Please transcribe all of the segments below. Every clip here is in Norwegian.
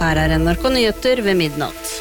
Her NRK Nyheter ved midnatt.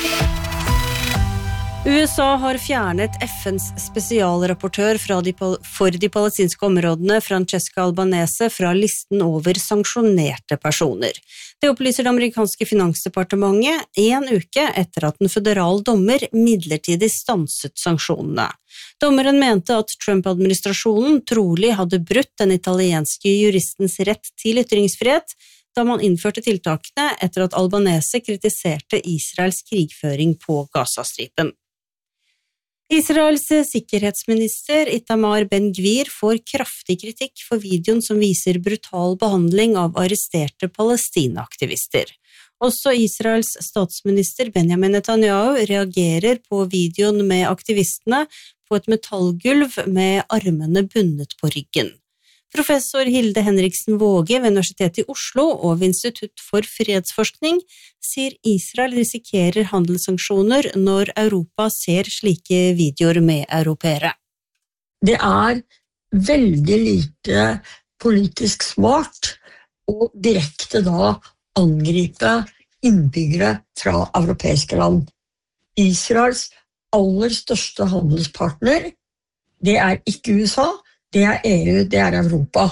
USA har fjernet FNs spesialrapportør for de palestinske områdene Francesca Albanese fra listen over sanksjonerte personer. Det opplyser det amerikanske finansdepartementet en uke etter at en føderal dommer midlertidig stanset sanksjonene. Dommeren mente at Trump-administrasjonen trolig hadde brutt den italienske juristens rett til ytringsfrihet, da man innførte tiltakene etter at Albanese kritiserte Israels krigføring på Gazastripen. Israels sikkerhetsminister Itamar Ben-Gvir får kraftig kritikk for videoen som viser brutal behandling av arresterte Palestina-aktivister. Også Israels statsminister Benjamin Netanyahu reagerer på videoen med aktivistene på et metallgulv med armene bundet på ryggen. Professor Hilde Henriksen Våge ved Universitetet i Oslo og ved Institutt for fredsforskning sier Israel risikerer handelssanksjoner når Europa ser slike videoer med europeere. Det veldig lite politisk smart å direkte da angripe innbyggere fra europeiske land. Israels aller største handelspartner, det ikke USA, det EU, det Europa.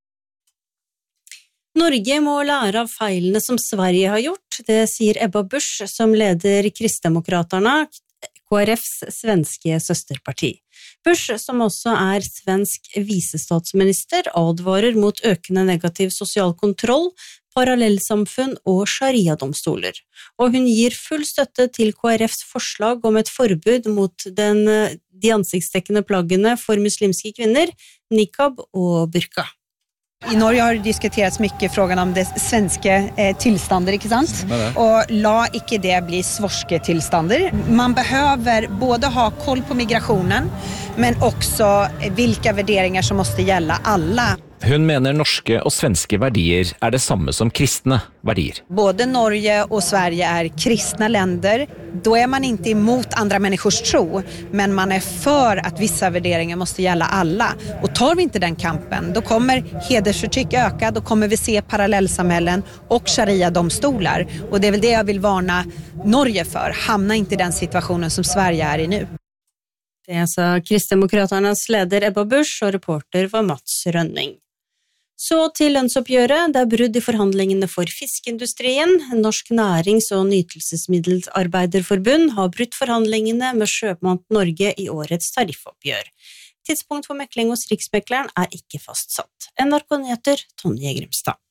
Norge må lære av feilene som Sverige har gjort, det sier Ebba Busch, som leder Kristdemokraterna, KrFs svenske søsterparti. Busch, som også svensk visestatsminister, advarer mot økende negativ sosial kontroll, parallellsamfunn og sharia-domstoler. Og hun gir full støtte til KrFs forslag om et forbud mot de ansiktsdekkende plaggene for muslimske kvinner, niqab og burka. I Norge har det diskuterats mycket frågan om det svenske tillstander, ikke sant? Og la ikke det bli svorske tillstander. Man behöver både ha koll på migrationen, men også hvilke värderingar som måste gälla alla. Hun mener norske og svenske verdier det samme som kristne verdier. Både Norge og Sverige kristna länder. Då man inte emot andra människors tro, men man för att vissa värderingar måste gälla alla. Och tar vi inte den kampen, då kommer hedersförtryck öka, då kommer vi se parallellsamhällen och sharia-domstolar. Och det väl det jag vill varna Norge för. Hamna inte i den situationen som Sverige i nu. Det sa Kristdemokraternas leder Ebba Busch, og reporter var Mats Rønning. Så til lønnsoppgjøret, det brudd i forhandlingene for fiskeindustrien. Norsk Nærings- og Nytelsesmiddelarbeiderforbund har brutt forhandlingene med Sjømat Norge i årets tariffoppgjør. Tidspunkt for mekling hos Riksmekleren ikke fastsatt. NRK Nyheter, Tonje Grimstad.